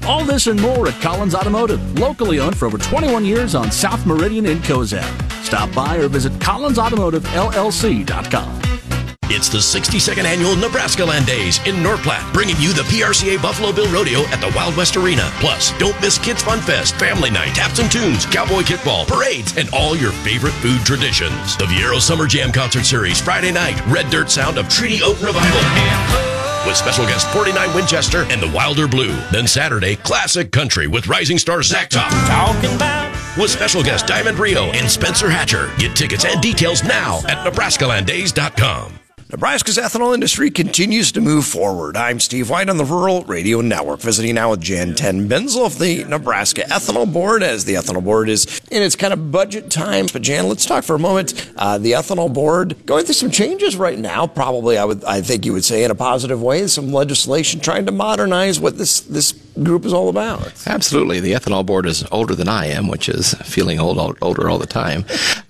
All this and more at Collins Automotive, locally owned for over 21 years on South Meridian in Cozad. Stop by or visit collinsautomotivellc.com. It's the 62nd annual Nebraska Land Days in North Platte, bringing you the PRCA Buffalo Bill Rodeo at the Wild West Arena. Plus, don't miss Kids Fun Fest, Family Night, Taps and Tunes, Cowboy Kickball, parades, and all your favorite food traditions. The Viero Summer Jam Concert Series, Friday night, Red Dirt Sound of Treaty Oak Revival, with special guest 49 Winchester and the Wilder Blue. Then Saturday, Classic Country with rising star Zach Top. Talking about With special guest Diamond Rio and Spencer Hatcher. Get tickets and details now at NebraskaLandDays.com. Nebraska's ethanol industry continues to move forward. I'm Steve White on the Rural Radio Network, visiting now with Jan Ten Benzel of the Nebraska Ethanol Board, as the Ethanol Board is in its kind of budget time. But Jan, let's talk for a moment. The Ethanol Board going through some changes right now, probably I think you would say in a positive way, some legislation trying to modernize what this group is all about. Absolutely. The Ethanol Board is older than I am, which is feeling older all the time.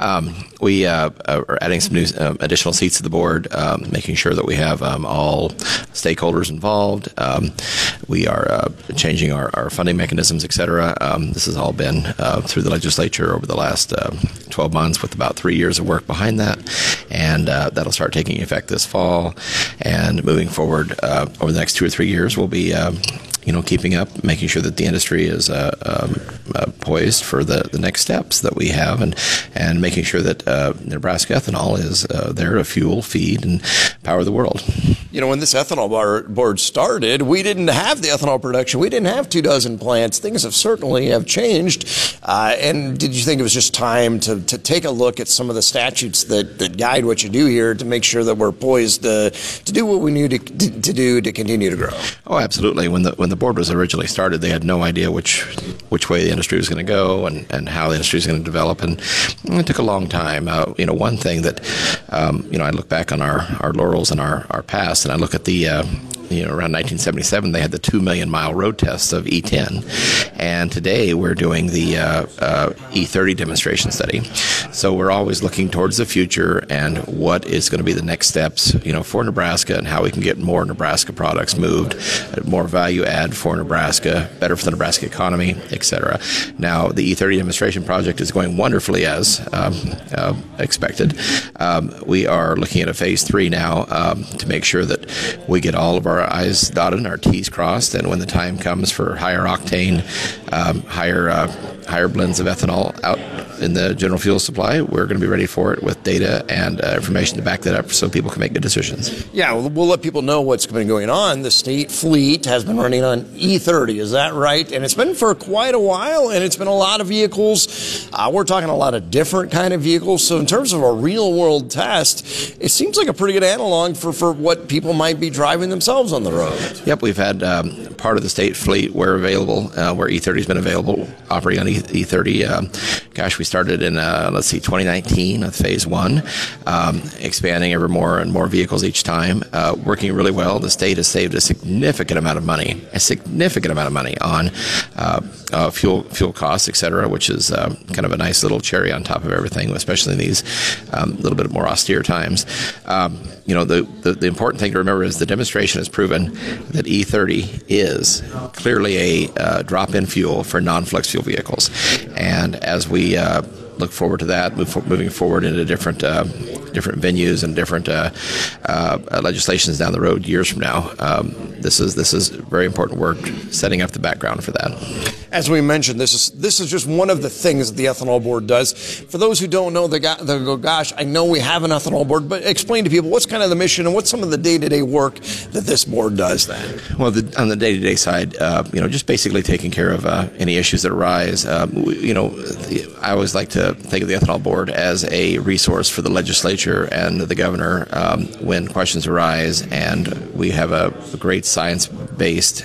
We are adding some new additional seats to the board, making sure that we have all stakeholders involved. We are changing our funding mechanisms, et cetera. This has all been through the legislature over the last 12 months, with about 3 years of work behind that. And that'll start taking effect this fall. And moving forward over the next 2 or 3 years, we'll be keeping up, making sure that the industry is poised for the next steps that we have, and making sure that Nebraska ethanol is there to fuel, feed, and power the world. When this ethanol board started, we didn't have the ethanol production. We didn't have 24 plants. Things certainly have changed. And did you think it was just time to take a look at some of the statutes that guide what you do here to make sure that we're poised to do what we need to do to continue to grow? Oh, absolutely. When the board was originally started, they had no idea which way the industry was going to go and how the industry was going to develop, and it took a long time. One thing that I look back on our laurels and our past, and I look at the around 1977, they had the 2 million mile road tests of E10, and today we're doing the E30 demonstration study. So we're always looking towards the future and what is going to be the next steps, for Nebraska, and how we can get more Nebraska products moved, more value add for Nebraska, better for the Nebraska economy, etc. Now, the E30 demonstration project is going wonderfully as expected. We are looking at a phase 3 now to make sure that we get all of our I's dotted and our T's crossed, and when the time comes for higher octane, higher blends of ethanol out in the general fuel supply, we're going to be ready for it with data and information to back that up so people can make good decisions. Yeah, we'll let people know what's been going on. The state fleet has been running on E30, is that right? And it's been for quite a while, and it's been a lot of vehicles. We're talking a lot of different kind of vehicles. So in terms of a real-world test, it seems like a pretty good analog for what people might be driving themselves on the road. Yep, we've had part of the state fleet where E30 has been available, operating on E30. We started in 2019 with phase 1, expanding ever more and more vehicles each time, working really well. The state has saved a significant amount of money on fuel costs, et cetera, which is kind of a nice little cherry on top of everything, especially in these little bit more austere times. The important thing to remember is the demonstration has proven that E30 is clearly a drop-in fuel for non-flex fuel vehicles. And as we look forward to that, moving forward into different venues and different legislations down the road years from now, this is very important work, setting up the background for that. As we mentioned, this is just one of the things that the Ethanol Board does. For those who don't know, they go, gosh, I know we have an Ethanol Board, but explain to people what's kind of the mission and what's some of the day-to-day work that this board does then. Well, on the day-to-day side, just basically taking care of any issues that arise. I always like to think of the Ethanol Board as a resource for the legislature and the governor when questions arise, and we have a great science-based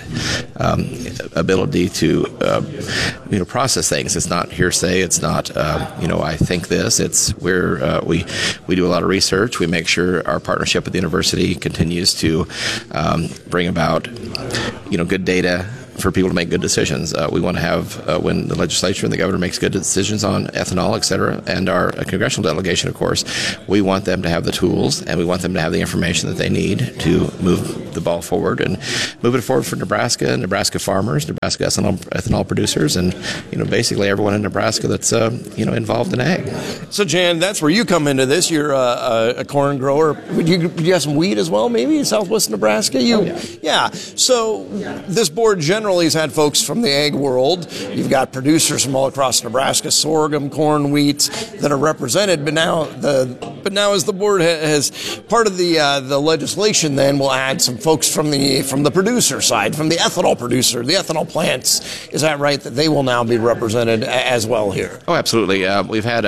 ability to process things. It's not hearsay. It's not I think this. It's where we do a lot of research. We make sure our partnership with the university continues to bring about good data, for people to make good decisions. We want to have, when the legislature and the governor makes good decisions on ethanol, et cetera, and our congressional delegation, of course, we want them to have the tools and we want them to have the information that they need to move the ball forward and move it forward for Nebraska farmers, Nebraska ethanol producers, and basically everyone in Nebraska that's involved in ag. So, Jan, that's where you come into this. You're a corn grower. Would you have some wheat as well, maybe in Southwest Nebraska? Yeah. So this board generally has had folks from the ag world. You've got producers from all across Nebraska, sorghum, corn, wheat, that are represented. But now as the board has part of the legislation, then will add some folks from the producer side, from the ethanol producer, the ethanol plants. Is that right? That they will now be represented as well here? Oh, absolutely. We've had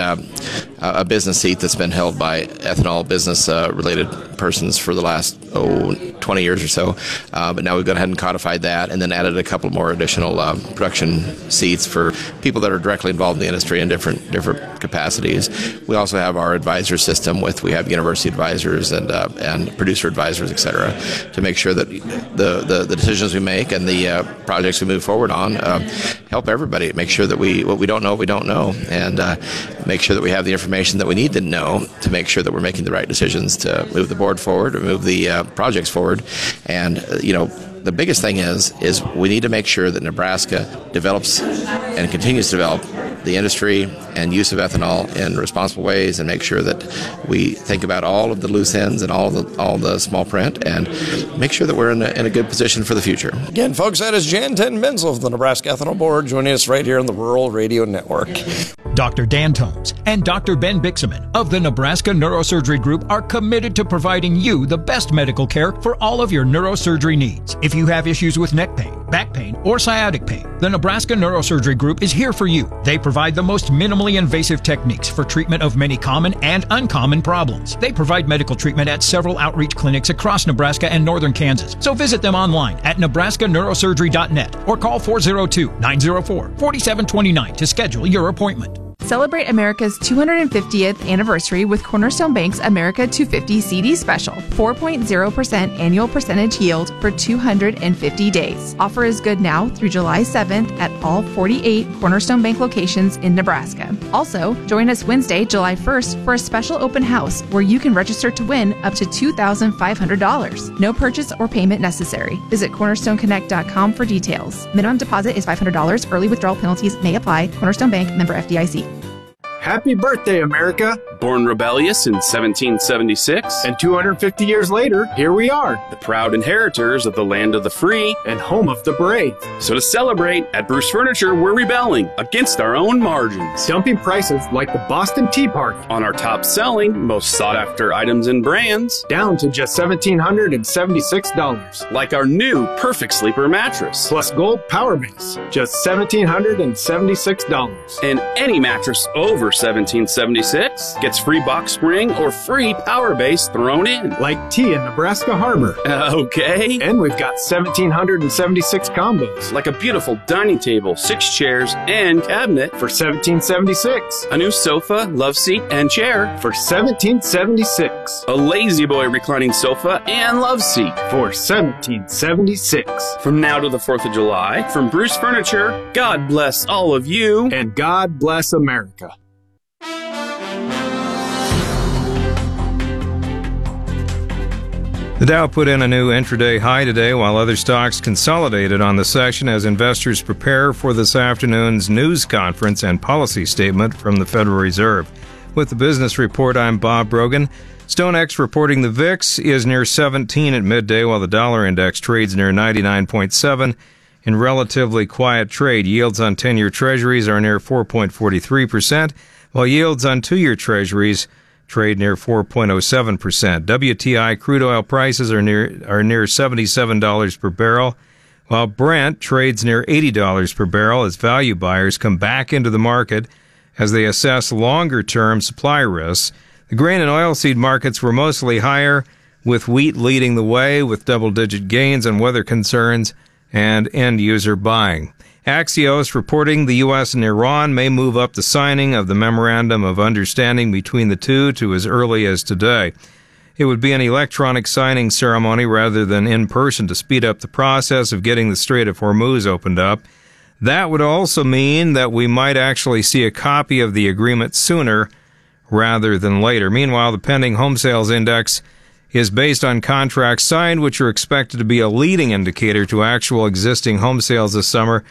a business seat that's been held by ethanol business related persons for the last 20 years or so. But now we've gone ahead and codified that and then added a couple more additional production seats for people that are directly involved in the industry in different capacities. We also have our advisor system we have university advisors and producer advisors, et cetera, to make sure that the decisions we make and the projects we move forward on help everybody. Make sure that what we don't know, and make sure that we have the information that we need to know to make sure that we're making the right decisions to move the board forward or move the projects forward. And the biggest thing is we need to make sure that Nebraska develops and continues to develop the industry and use of ethanol in responsible ways, and make sure that we think about all of the loose ends and all the small print, and make sure that we're in a good position for the future. Again, folks, that is Jan Tenn-Benzel of the Nebraska Ethanol Board joining us right here on the Rural Radio Network. Dr. Dan Tomes and Dr. Ben Bixaman of the Nebraska Neurosurgery Group are committed to providing you the best medical care for all of your neurosurgery needs. If you have issues with neck pain, back pain, or sciatic pain, the Nebraska Neurosurgery Group is here for you. They provide the most minimally invasive techniques for treatment of many common and uncommon problems. They provide medical treatment at several outreach clinics across Nebraska and northern Kansas. So visit them online at nebraskaneurosurgery.net or call 402-904-4729 to schedule your appointment. Celebrate America's 250th anniversary with Cornerstone Bank's America 250 CD Special. 4.0% annual percentage yield for 250 days. Offer is good now through July 7th at all 48 Cornerstone Bank locations in Nebraska. Also, join us Wednesday, July 1st for a special open house where you can register to win up to $2,500. No purchase or payment necessary. Visit cornerstoneconnect.com for details. Minimum deposit is $500. Early withdrawal penalties may apply. Cornerstone Bank, member FDIC. Happy birthday, America! Born rebellious in 1776. And 250 years later, here we are. The proud inheritors of the land of the free. And home of the brave. So to celebrate, at Bruce Furniture, we're rebelling against our own margins. Dumping prices like the Boston Tea Party. On our top-selling, most sought-after items and brands. Down to just $1,776. Like our new Perfect Sleeper mattress. Plus Gold Power Base. Just $1,776. And any mattress over $1,776 gets free box spring or free power base thrown in. Like tea in Nebraska Harbor. Okay. And we've got 1,776 combos. Like a beautiful dining table, 6 chairs, and cabinet for $1,776. A new sofa, love seat, and chair for $1,776. A Lazy Boy reclining sofa and love seat for $1,776. From now to the 4th of July, from Bruce Furniture, God bless all of you. And God bless America. The Dow put in a new intraday high today, while other stocks consolidated on the session as investors prepare for this afternoon's news conference and policy statement from the Federal Reserve. With the business report, I'm Bob Brogan. StoneX reporting the VIX is near 17 at midday, while the dollar index trades near 99.7. In relatively quiet trade, yields on 10-year treasuries are near 4.43%, while yields on 2-year treasuries trade near 4.07%. WTI crude oil prices are near $77 per barrel, while Brent trades near $80 per barrel as value buyers come back into the market as they assess longer-term supply risks. The grain and oilseed markets were mostly higher, with wheat leading the way with double-digit gains on weather concerns and end-user buying. Axios reporting the U.S. and Iran may move up the signing of the Memorandum of Understanding between the two to as early as today. It would be an electronic signing ceremony rather than in person to speed up the process of getting the Strait of Hormuz opened up. That would also mean that we might actually see a copy of the agreement sooner rather than later. Meanwhile, the pending home sales index is based on contracts signed, which are expected to be a leading indicator to actual existing home sales this summer.